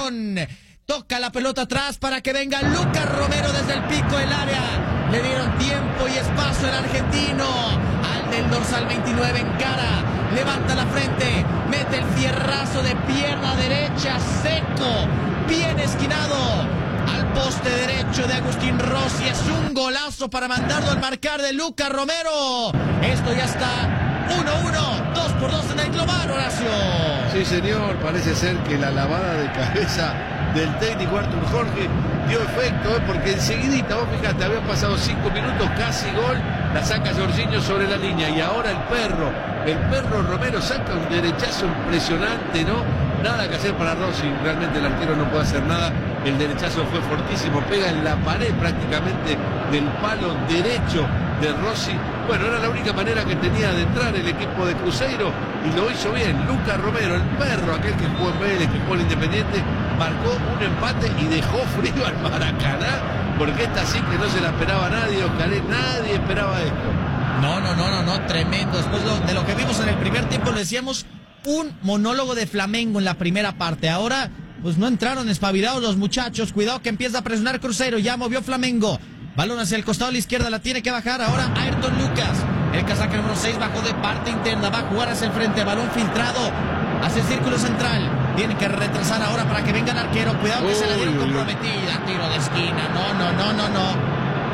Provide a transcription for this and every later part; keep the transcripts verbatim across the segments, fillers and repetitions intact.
balón. Toca la pelota atrás para que venga Lucas Romero desde el pico del área. Le dieron tiempo y espacio al argentino. Al del dorsal veintinueve encara. Levanta la frente. Mete el fierrazo de pierna derecha. Seco. Bien esquinado. Al poste derecho de Agustín Rossi. Es un golazo para mandarlo al marcar de Lucas Romero. Esto ya está uno uno. dos por dos en el global, Horacio. Sí, señor. Parece ser que la lavada de cabeza del técnico Artur Jorge dio efecto, ¿eh? Porque enseguidita, vos fíjate, habían pasado cinco minutos, casi gol, la saca Jorginho sobre la línea y ahora el perro, el perro Romero saca un derechazo impresionante, ¿no? Nada que hacer para Rossi, realmente el arquero no puede hacer nada, el derechazo fue fortísimo, pega en la pared prácticamente del palo derecho de Rossi. Bueno, era la única manera que tenía de entrar el equipo de Cruzeiro y lo hizo bien. Lucas Romero, el perro, aquel que jugó en Vélez, que jugó en Independiente, marcó un empate y dejó frío al Maracaná, porque esta sí que no se la esperaba nadie, Oscaré, nadie esperaba esto. No, no, no, no, no, tremendo. Después de lo que vimos en el primer tiempo, le decíamos un monólogo de Flamengo en la primera parte. Ahora, pues no entraron espabilados los muchachos. Cuidado que empieza a presionar Cruzeiro, ya movió Flamengo. Balón hacia el costado a la izquierda, la tiene que bajar ahora Ayrton Lucas. El casaca número seis bajó de parte interna, va a jugar hacia el frente, balón filtrado hacia el círculo central. Tiene que retrasar ahora para que venga el arquero. Cuidado que uy, se la dieron comprometida. Tiro de esquina, no, no, no, no, no.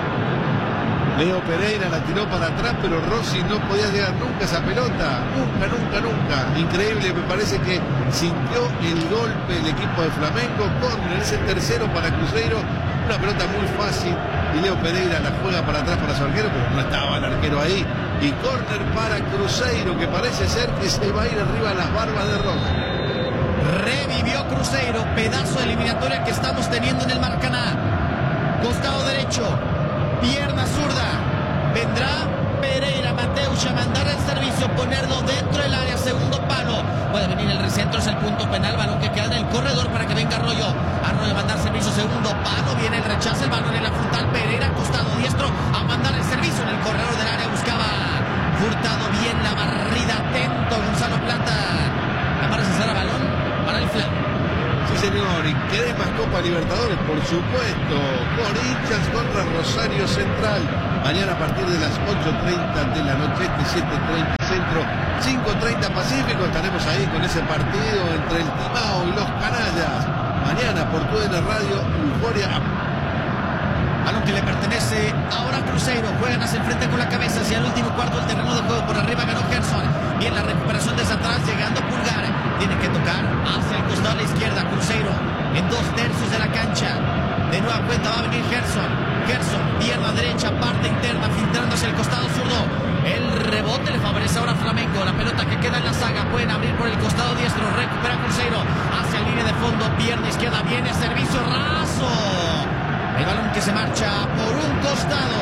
Leo Pereira la tiró para atrás, pero Rossi no podía llegar nunca a esa pelota. Nunca, nunca, nunca. Increíble, me parece que sintió el golpe el equipo de Flamengo. Córner, es el tercero para Cruzeiro. Una pelota muy fácil y Leo Pereira la juega para atrás para su arquero, pero no estaba el arquero ahí. Y córner para Cruzeiro, que parece ser que se va a ir arriba a las barbas de Rossi. Revivió Cruzeiro, pedazo de eliminatoria que estamos teniendo en el Maracaná. Costado derecho, pierna zurda. Vendrá Pereira, Mateusz a mandar el servicio, ponerlo dentro del área, segundo palo. Puede venir el recentro, es el punto penal, balón que queda en el corredor para que venga Arroyo. Arroyo a mandar servicio, segundo palo, viene el rechazo, el balón en la frontal, Pereira, costado diestro, a mandar el servicio en el corredor del área, buscaba Furtado, bien la barrida, atento Gonzalo Plata. Aparece Sara, balón para el flan. Sí, señor, y queremos Copa Libertadores, por supuesto. Corinthians contra Rosario Central. Mañana a partir de las ocho treinta de la noche, siete treinta centro, cinco treinta pacífico. Estaremos ahí con ese partido entre el Timao y los Canallas. Mañana por T N Radio, Euforia. Balón que le pertenece ahora a Cruzeiro. Juegan hacia el frente con la cabeza hacia el último cuarto del terreno de juego. Por arriba ganó Gerson. Bien la recuperación desde atrás, llegando Pulgar. Tiene que tocar hacia el costado a la izquierda. Cruzeiro en dos tercios de la cancha. De nueva cuenta va a venir Gerson. Gerson, pierna derecha, parte interna, filtrando hacia el costado zurdo. El rebote le favorece ahora a Flamengo. La pelota que queda en la saga. Pueden abrir por el costado diestro. Recupera Cruzeiro hacia línea de fondo. Pierna izquierda. Viene a servicio raso. El balón que se marcha por un costado.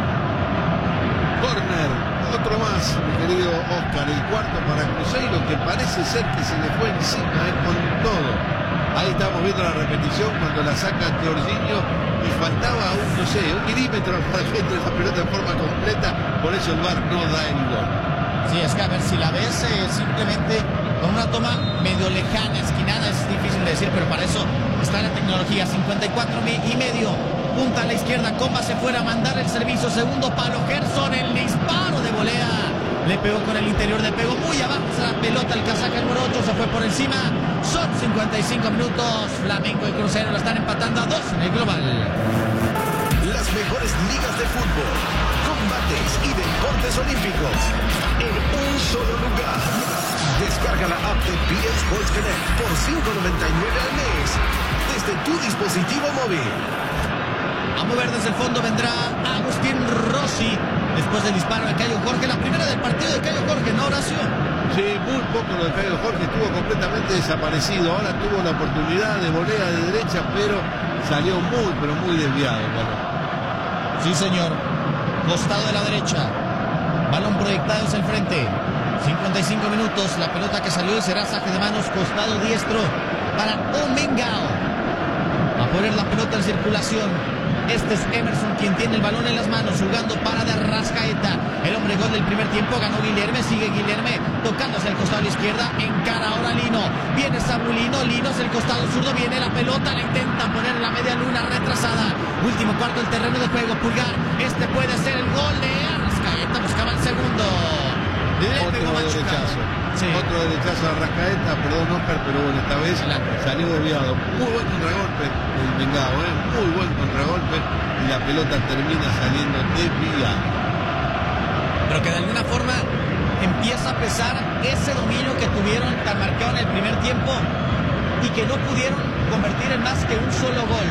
Corner, otro más, mi querido Oscar. El cuarto para Cruzeiro, que parece ser que se le fue encima eh, con todo. Ahí estamos viendo la repetición cuando la saca Jorginho y faltaba un, no sé, un milímetro para que entre la pelota en forma completa. Por eso el V A R no da el gol. Sí, es que a ver, si la ves eh, simplemente con una toma medio lejana, esquinada, es difícil de decir, pero para eso está la tecnología. Cincuenta y cuatro y medio, punta a la izquierda, comba hacia afuera, mandar el servicio, segundo palo, Gerson, el disparo de volea, le pegó con el interior, le pegó muy abajo la pelota, el casaca número ocho se fue por encima. Son cincuenta y cinco minutos, Flamengo y Cruzeiro lo están empatando a dos en el global. Las mejores ligas de fútbol, combates y deportes olímpicos en un solo lugar. Descarga la app de B N Sports Connect por cinco noventa y nueve al mes desde tu dispositivo móvil. A mover desde el fondo vendrá Agustín Rossi después del disparo de Caio Jorge, la primera del partido de Caio Jorge, ¿no, Horacio? Sí, muy poco lo de Caio Jorge, estuvo completamente desaparecido. Ahora tuvo la oportunidad de volea de derecha, pero salió muy, pero muy desviado. Bueno. Sí, señor. Costado de la derecha. Balón proyectado hacia el frente. cincuenta y cinco minutos. La pelota que salió y será saque de manos. Costado diestro para Omengao. A poner la pelota en circulación. Este es Emerson quien tiene el balón en las manos, jugando para de Arrascaeta. El hombre gol del primer tiempo ganó Guilherme, sigue Guilherme, tocándose al costado a la izquierda, encara ahora Lino. Viene Sabulino, Lino es el costado zurdo, viene la pelota, la intentan poner en la media luna retrasada. Último cuarto del terreno de juego, Pulgar. Este puede ser el gol de Arrascaeta, buscaba el segundo. Le Otro derechazo. Sí. Otro derechazo a Arrascaeta, perdón Oscar, pero bueno, esta vez salió desviado. Muy buen contragolpe el Mengao, ¿eh? Muy buen contragolpe y la pelota termina saliendo desviada. Pero que de alguna forma empieza a pesar ese dominio que tuvieron tan marcado en el primer tiempo y que no pudieron convertir en más que un solo gol.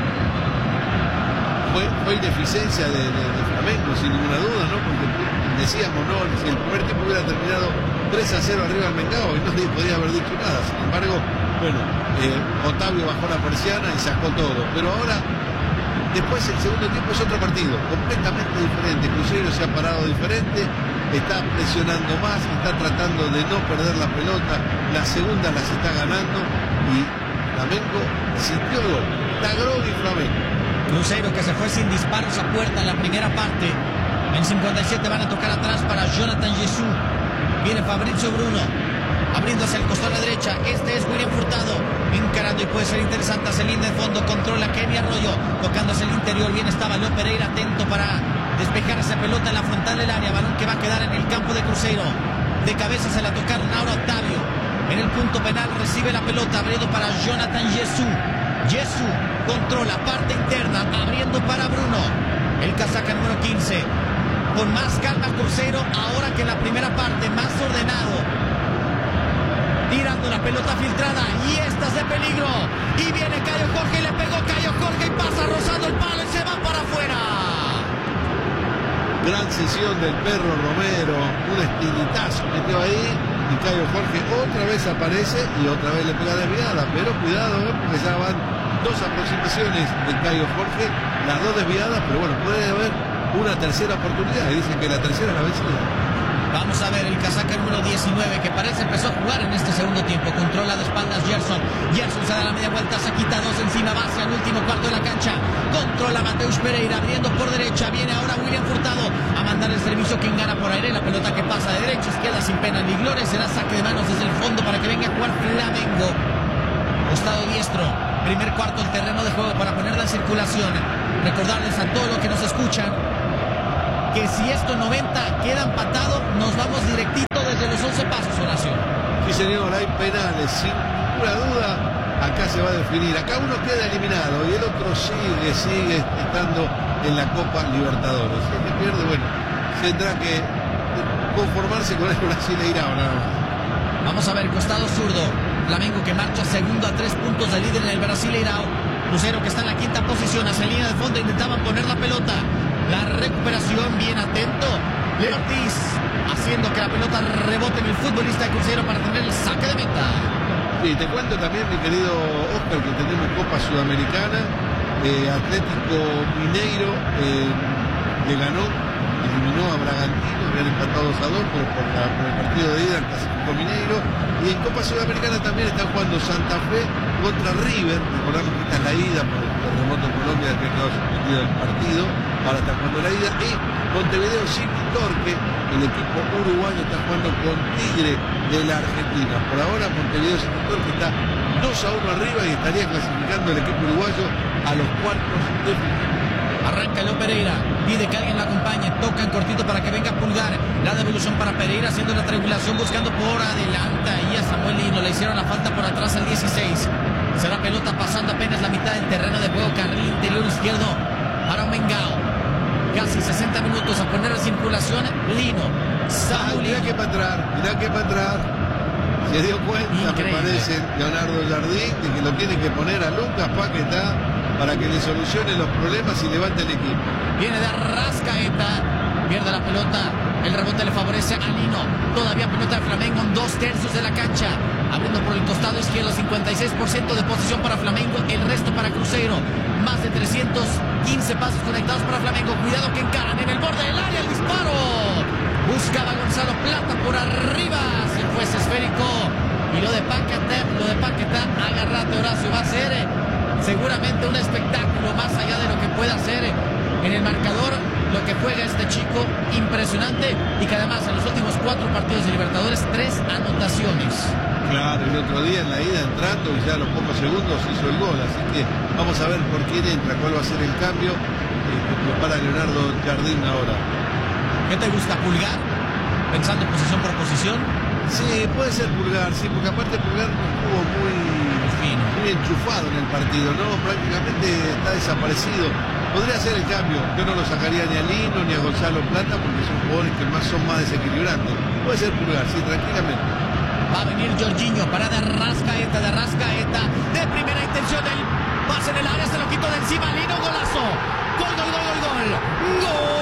Fue, fue ineficiencia de, de, de Flamengo, sin ninguna duda, ¿no? Porque decíamos, no, si el primer tiempo hubiera terminado tres a cero arriba del Mengao y nadie podía haber dicho nada. Sin embargo, bueno, eh, Otavio bajó la persiana y sacó todo. Pero ahora, después el segundo tiempo es otro partido, completamente diferente. Cruzeiro se ha parado diferente, está presionando más, está tratando de no perder la pelota. La segunda las está ganando y Flamengo sintió el gol. Tagró y Flamengo. Cruzeiro que se fue sin disparos a puerta en la primera parte. En cincuenta y siete van a tocar atrás para Jonathan Jesús. Viene Fabrizio Bruno, abriendo hacia el costado a la derecha. Este es William Furtado, encarando y puede ser interesante hacia el línea de fondo. Controla Kevin Arroyo, tocando hacia el interior. Bien estaba Leo Pereira, atento para despejar esa pelota en la frontal del área. Balón que va a quedar en el campo de Cruzeiro. De cabeza se la tocaron ahora Otavio. En el punto penal recibe la pelota, abriendo para Jonathan Jesús. Jesús controla parte interna, abriendo para Bruno. El casaca número quince. Con más calma Cruzeiro, ahora que en la primera parte, más ordenado. Tirando la pelota filtrada, y esta es de peligro. Y viene Caio Jorge, y le pegó Caio Jorge, y pasa rozando el palo, y se va para afuera. Gran sesión del Perro Romero, un estilitazo metió ahí, y Caio Jorge otra vez aparece, y otra vez le pega desviada. Pero cuidado, ¿eh? Porque ya van dos aproximaciones de Caio Jorge, las dos desviadas, pero bueno, puede haber una tercera oportunidad, y dicen que la tercera es la vencida. Vamos a ver el casaca número diecinueve, que parece empezó a jugar en este segundo tiempo. Controla de espaldas Gerson. Gerson se da la media vuelta, se quita dos encima, va hacia el último cuarto de la cancha. Controla Mateus Pereira, abriendo por derecha. Viene ahora William Furtado a mandar el servicio. Quien gana por aire, la pelota que pasa de derecha a izquierda sin pena ni gloria. Será saque de manos desde el fondo para que venga a jugar Flamengo. Costado diestro. Primer cuarto el terreno de juego para ponerla en circulación. Recordarles a todos los que nos escuchan que si esto noventa queda empatado, nos vamos directito desde los once pasos, Horacio. Sí, señor, hay penales, sin ninguna duda. Acá se va a definir. Acá uno queda eliminado y el otro sigue, sigue estando en la Copa Libertadores. Si el que pierde, bueno, tendrá que conformarse con el Brasileirao nada más. Vamos a ver, costado zurdo. Flamengo que marcha segundo a tres puntos de líder en el Brasileirao. Cruzeiro que está en la quinta posición, hacia línea de fondo, intentaban poner la pelota. La recuperación, bien atento Leo Ortiz, haciendo que la pelota rebote en el futbolista de Cruzeiro para tener el saque de meta. Sí, te cuento también, mi querido Oscar, que tenemos Copa Sudamericana. eh, Atlético Mineiro eh, le ganó, eliminó a Bragantino, habían empatado dos a dos, pero por, la, por el partido de ida, el Atlético Mineiro. Y en Copa Sudamericana también están jugando Santa Fe contra River. Recordamos que esta es la ida por el terremoto en Colombia, que ha quedado suspendido el partido. Ahora está jugando la ida. Y Montevideo City Torque, el equipo uruguayo, está jugando con Tigre de la Argentina. Por ahora Montevideo City Torque está dos a uno arriba y estaría clasificando el equipo uruguayo a los cuartos de final. Arranca Leo Pereira, pide que alguien la acompañe, toca en cortito para que venga a Pulgar. La devolución para Pereira, haciendo la triangulación, buscando por adelante ahí a Samuel Lino. Le hicieron la falta por atrás al dieciséis. Será pelota pasando apenas la mitad del terreno de juego, carril interior izquierdo para Mengao. Casi sesenta minutos a poner en circulación Lino. Samuel, mirá que para entrar, mirá que para entrar. Se dio cuenta, increíble, me parece, Leonardo Jardín, de que lo tiene que poner a Lucas Paquetá para que le solucione los problemas y levante el equipo. Viene de Arrascaeta, pierde la pelota, el rebote le favorece a Lino. Todavía pelota de Flamengo en dos tercios de la cancha, abriendo por el costado izquierdo, cincuenta y seis por ciento de posición para Flamengo, el resto para Cruzeiro. Más de trescientos quince pasos conectados para Flamengo. Cuidado que encaran en el borde del área, el disparo. Buscaba Gonzalo Plata por arriba, se fue ese esférico. Y lo de Paquetá, lo de Paquetá, agárrate, Horacio, va a ser seguramente un espectáculo más allá de lo que pueda hacer el marcador, lo que juega este chico, impresionante, y que además en los últimos cuatro partidos de Libertadores, tres anotaciones. Claro, el otro día en la ida entrando y ya a los pocos segundos hizo el gol, así que vamos a ver por quién entra, cuál va a ser el cambio eh, para Leonardo Jardín ahora. ¿Qué te gusta, Pulgar? Pensando posición por posición. Sí, puede ser Pulgar, sí, porque aparte Pulgar no estuvo muy, fino, muy enchufado en el partido, ¿no? Prácticamente está desaparecido. Podría ser el cambio, yo no lo sacaría ni a Lino ni a Gonzalo Plata porque son jugadores que más son más desequilibrantes. Puede ser Pulgar, sí, tranquilamente. Va a venir Jorginho para de Arrascaeta, de Arrascaeta, de primera intención, el pase en el área, se lo quitó de encima, Lino, golazo. Gol, gol, gol, gol, gol. ¡Gol!